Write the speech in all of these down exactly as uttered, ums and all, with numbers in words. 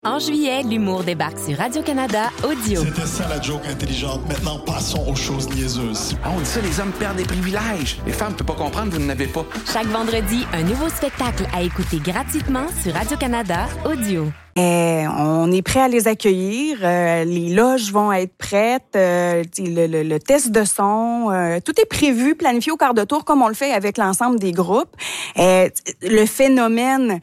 En juillet, l'humour débarque sur Radio-Canada Audio. C'était ça la joke intelligente. Maintenant, passons aux choses niaiseuses. Ah, on dit ça, les hommes perdent des privilèges. Les femmes ne peuvent pas comprendre, vous n'en avez pas. Chaque vendredi, un nouveau spectacle à écouter gratuitement sur Radio-Canada Audio. Euh, on est prêt à les accueillir. Euh, les loges vont être prêtes. Euh, le, le, le test de son, euh, tout est prévu, planifié au quart de tour, comme on le fait avec l'ensemble des groupes. Euh, le phénomène...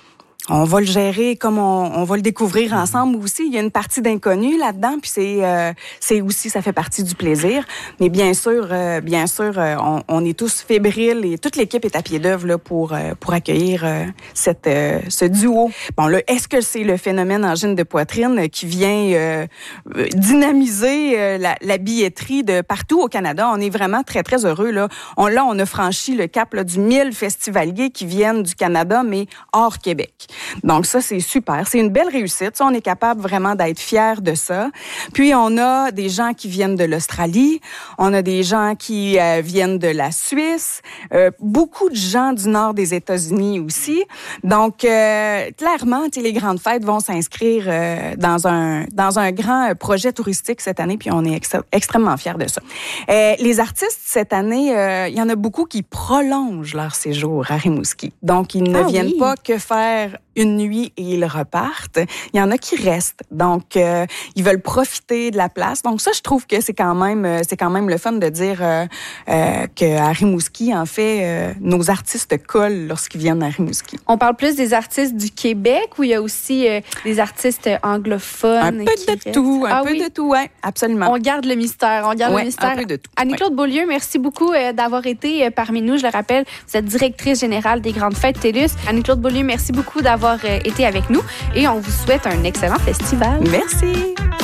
On va le gérer comme on, on va le découvrir ensemble aussi. Il y a une partie d'inconnu là-dedans, puis c'est euh, c'est aussi ça fait partie du plaisir. Mais bien sûr, euh, bien sûr, euh, on, on est tous fébriles et toute l'équipe est à pied d'œuvre là pour euh, pour accueillir euh, cette euh, ce duo. Bon là, est-ce que c'est le phénomène angine de poitrine qui vient euh, dynamiser euh, la, la billetterie de partout au Canada? On est vraiment très très heureux là. On là on a franchi le cap là, du mille festivaliers qui viennent du Canada mais hors Québec. Donc ça, c'est super. C'est une belle réussite. Ça, on est capable vraiment d'être fiers de ça. Puis, on a des gens qui viennent de l'Australie. On a des gens qui euh, viennent de la Suisse. Euh, beaucoup de gens du nord des États-Unis aussi. Donc, euh, clairement, les grandes fêtes vont s'inscrire euh, dans un dans un grand projet touristique cette année. Puis, on est ex- extrêmement fiers de ça. Euh, les artistes, cette année, euh, il y en a beaucoup qui prolongent leur séjour à Rimouski. Donc, ils ne ah, viennent oui. pas que faire une nuit et ils repartent. Il y en a qui restent. Donc, euh, ils veulent profiter de la place. Donc, ça, je trouve que c'est quand même, c'est quand même le fun de dire euh, euh, qu'à Rimouski, en fait, euh, nos artistes collent lorsqu'ils viennent à Rimouski. On parle plus des artistes du Québec ou il y a aussi euh, des artistes anglophones? Un peu qui de restent? tout, un ah, peu oui. de tout, oui, absolument. On garde le mystère, on garde ouais, le mystère. Un peu de tout. Annie-Claude ouais. Beaulieu, merci beaucoup euh, d'avoir été euh, parmi nous. Je le rappelle, vous êtes directrice générale des Grandes Fêtes TELUS. Annie-Claude Beaulieu, merci beaucoup d'avoir euh, été avec nous et on vous souhaite un excellent festival. Merci.